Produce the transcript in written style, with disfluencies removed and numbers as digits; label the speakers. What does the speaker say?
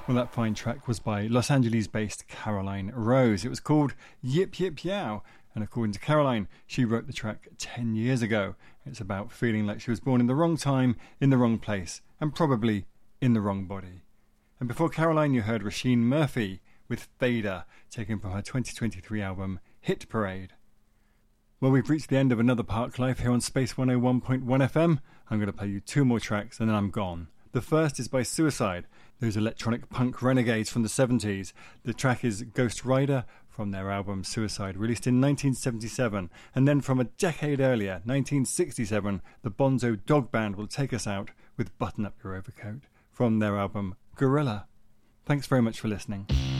Speaker 1: Well, that fine track was by Los Angeles-based Caroline Rose. It was called Yip Yip Yow, and according to Caroline, she wrote the track 10 years ago. It's about feeling like she was born in the wrong time, in the wrong place, and probably in the wrong body. And before Caroline, you heard Roisin Murphy with Fader, taken from her 2023 album Hit Parade. Well, we've reached the end of another Park Life here on Space 101.1 FM. I'm going to play you two more tracks and then I'm gone. The first is by Suicide, those electronic punk renegades from the 70s. The track is Ghost Rider from their album Suicide, released in 1977. And then from a decade earlier, 1967, the Bonzo Dog Band will take us out with Button Up Your Overcoat from their album Gorilla. Thanks very much for listening.